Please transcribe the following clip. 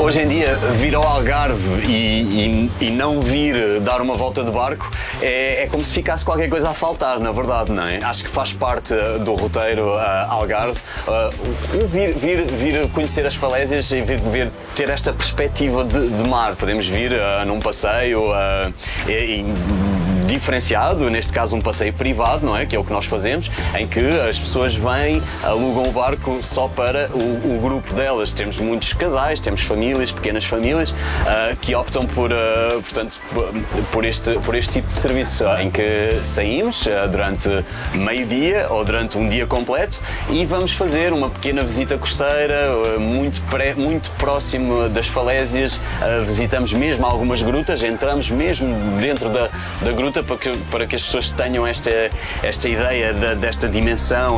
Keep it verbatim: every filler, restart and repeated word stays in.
Hoje em dia, vir ao Algarve e, e, e não vir dar uma volta de barco é, é como se ficasse qualquer coisa a faltar, na verdade, não é? Acho que faz parte do roteiro uh, Algarve uh, o vir, vir, vir conhecer as falésias e vir, vir ter esta perspectiva de, de mar. Podemos vir uh, num passeio uh, e, e, diferenciado, neste caso um passeio privado, não é? Que é o que nós fazemos, em que as pessoas vêm, alugam o barco só para o, o grupo delas. Temos muitos casais, temos famílias, pequenas famílias, uh, que optam por, uh, portanto, por, este, por este tipo de serviço, uh, em que saímos uh, durante meio-dia ou durante um dia completo e vamos fazer uma pequena visita costeira, uh, muito, pré, muito próximo das falésias, uh, visitamos mesmo algumas grutas, entramos mesmo dentro da, da gruta para que, para que as pessoas tenham esta, esta ideia da, desta dimensão